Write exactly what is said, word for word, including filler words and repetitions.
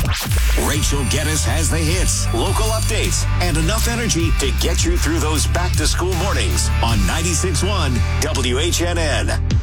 Rachel Geddes has the hits, local updates, and enough energy to get you through those back-to-school mornings on ninety-six point one W H N N.